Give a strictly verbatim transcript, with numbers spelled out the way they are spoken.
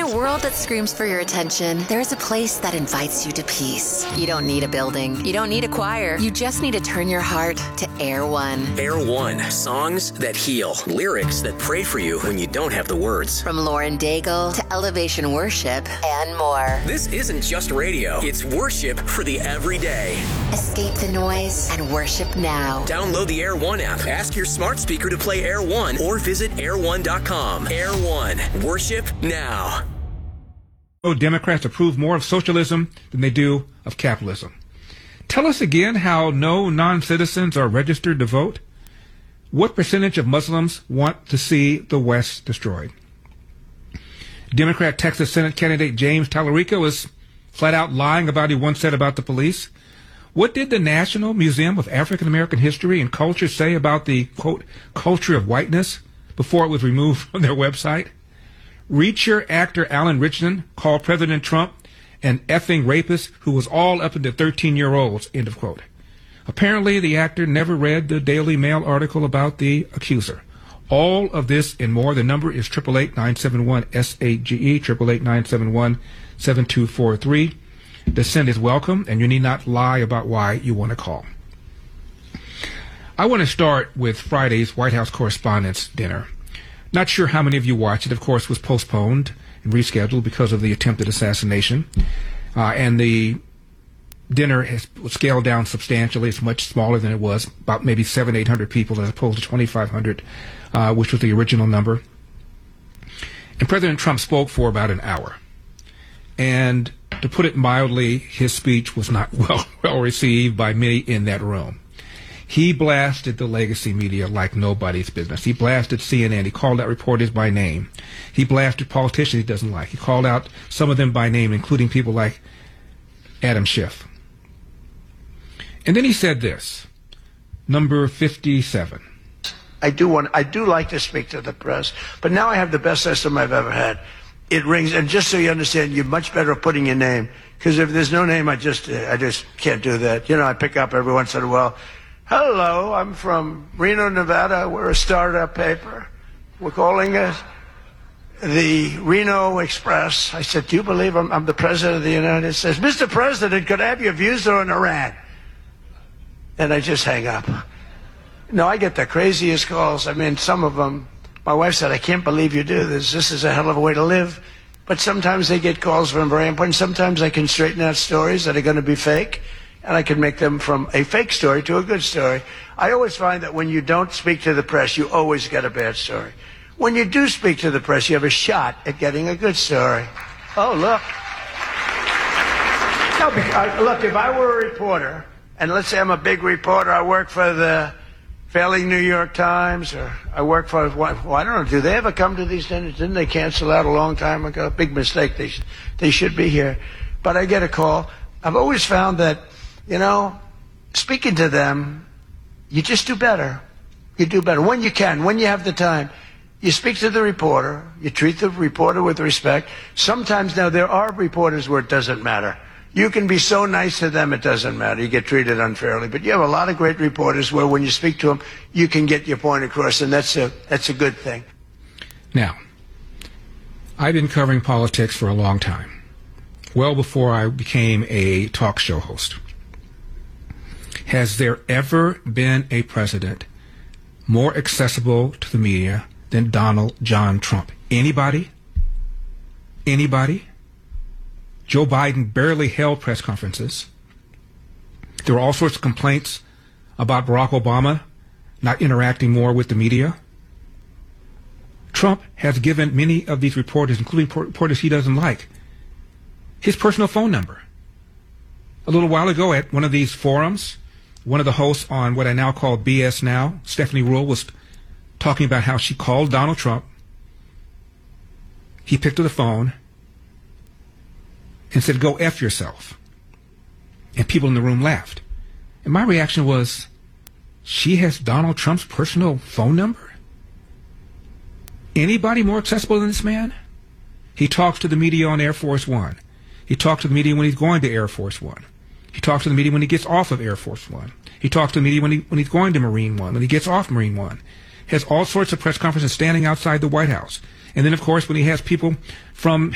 a world that screams for your attention, there's a place that invites you to peace. You don't need a building. You don't need a choir. You just need to turn your heart to Air One. Air One. Songs that heal. Lyrics that pray for you when you don't have the words. From Lauren Daigle to Elevation Worship and more. This isn't just radio. It's worship for the everyday. Escape the noise and worship now. Download the Air One app. Ask your smart speaker to play Air One or visit air one dot com. Air One. Worship now. Democrats approve more of socialism than they do of capitalism. Tell us again how no non-citizens are registered to vote. What percentage of Muslims want to see the West destroyed? Democrat Texas Senate candidate James Tallarico is flat out lying about what he once said about the police. What did the National Museum of African American History and Culture say about the, quote, culture of whiteness before it was removed from their website? Reacher actor Alan Richardson called President Trump an effing rapist who was all up into thirteen-year-olds, end of quote. Apparently, the actor never read the Daily Mail article about the accuser. All of this and more. The number is eight eight eight, nine seven one, S A G E, eight eight eight, nine seven one, seven two four three. Dissent is welcome, and you need not lie about why you want to call. I want to start with Friday's White House Correspondents' Dinner. Not sure how many of you watched it. Of course, it was postponed and rescheduled because of the attempted assassination. Uh, and the dinner has scaled down substantially. It's much smaller than it was, about maybe seven, eight hundred people as opposed to twenty-five hundred, uh, which was the original number. And President Trump spoke for about an hour. And to put it mildly, his speech was not well, well received by many in that room. He blasted the legacy media like nobody's business. He blasted C N N. He called out reporters by name. He blasted politicians he doesn't like. He called out some of them by name, including people like Adam Schiff. And then he said this, number fifty-seven. I do want, I do like to speak to the press, but now I have the best system I've ever had. It rings, and just so you understand, you're much better at putting your name, because if there's no name, I just, I just can't do that. You know, I pick up every once in a while. Hello, I'm from Reno, Nevada. We're a startup paper. We're calling it the Reno Express. I said, do you believe I'm, I'm the president of the United States? Mister President, could I have your views on Iran? And I just hang up. No, I get the craziest calls. I mean, some of them, my wife said, I can't believe you do this. This is a hell of a way to live. But sometimes they get calls from very important. Sometimes I can straighten out stories that are going to be fake, and I can make them from a fake story to a good story. I always find that when you don't speak to the press, you always get a bad story. When you do speak to the press, you have a shot at getting a good story. Oh, look. No, because, look, if I were a reporter, and let's say I'm a big reporter, I work for the Failing New York Times, or I work for, well, I don't know, do they ever come to these dinners? Didn't they cancel out a long time ago? Big mistake. They, sh they should be here. But I get a call. I've always found that, you know, speaking to them, you just do better. You do better. When you can, when you have the time. You speak to the reporter. You treat the reporter with respect. Sometimes, now, there are reporters where it doesn't matter. You can be so nice to them, it doesn't matter. You get treated unfairly. But you have a lot of great reporters where when you speak to them, you can get your point across, and that's a, that's a good thing. Now, I've been covering politics for a long time, well before I became a talk show host. Has there ever been a president more accessible to the media than Donald John Trump? Anybody? Anybody? Joe Biden barely held press conferences. There were all sorts of complaints about Barack Obama not interacting more with the media. Trump has given many of these reporters, including reporters he doesn't like, his personal phone number. A little while ago at one of these forums, one of the hosts on what I now call B S Now, Stephanie Ruhle, was talking about how she called Donald Trump. He picked up the phone and said, go F yourself. And people in the room laughed. And my reaction was, she has Donald Trump's personal phone number? Anybody more accessible than this man? He talks to the media on Air Force One. He talks to the media when he's going to Air Force One. He talks to the media when he gets off of Air Force One. He talks to the media when, he, when he's going to Marine One, when he gets off Marine One. He has all sorts of press conferences standing outside the White House. And then, of course, when he has people from